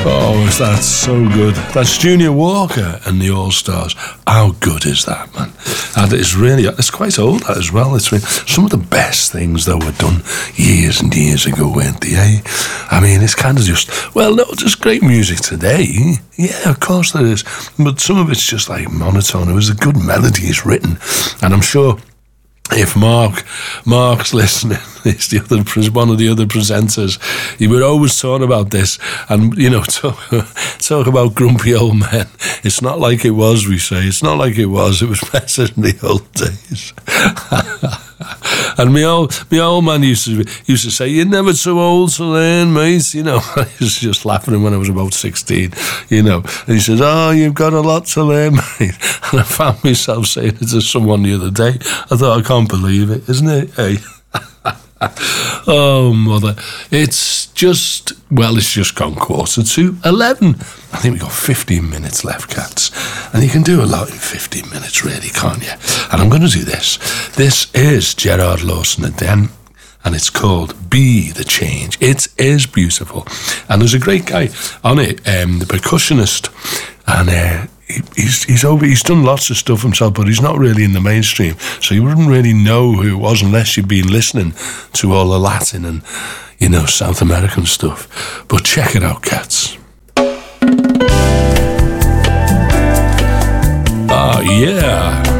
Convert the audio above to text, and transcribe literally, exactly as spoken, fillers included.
Oh, is that so good? That's Junior Walker and the All-Stars. How good is that, man? And it's really, it's quite old, that as well. It's been some of the best things that were done years and years ago, weren't they, eh? I mean, it's kind of just, well, no, just great music today. Yeah, of course there is. But some of it's just like monotone. It was a good melody it's written. And I'm sure if Mark, Mark's listening, he's the other, one of the other presenters, he would always talk about this and, you know, talk, talk about grumpy old men. It's not like it was, we say. It's not like it was. It was better in the old days. And my old, my old man used to used to say, "You're never too old to learn, mate." You know, I was just laughing at him when I was about sixteen, you know. And he said, "Oh, you've got a lot to learn, mate." And I found myself saying it to someone the other day. I thought, I can't believe it, isn't it? Hey. Oh, mother. It's just, well, it's just gone quarter to eleven. I think we've got fifteen minutes left, cats. And you can do a lot in fifteen minutes, really, can't you? And I'm going to do this. This is Gerard Lawson again, and it's called Be the Change. It is beautiful. And there's a great guy on it, um, the percussionist, and uh, he, he's he's over. He's done lots of stuff himself, but he's not really in the mainstream, so you wouldn't really know who it was unless you'd been listening to all the Latin and, you know, South American stuff. But check it out, cats. Ah, yeah.